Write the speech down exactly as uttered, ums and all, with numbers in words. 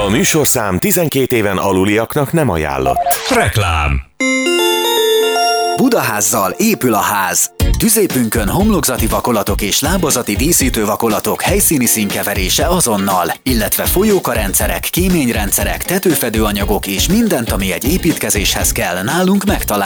A műsorszám tizenkét éven aluliaknak nem ajánlott. Reklám. Budaházzal épül a ház. Tüzépünkön homlokzati vakolatok és lábazati díszítő vakolatok helyszíni színkeverése azonnal, illetve folyókarendszerek, kéményrendszerek, tetőfedőanyagok és mindent, ami egy építkezéshez kell, nálunk megtalál.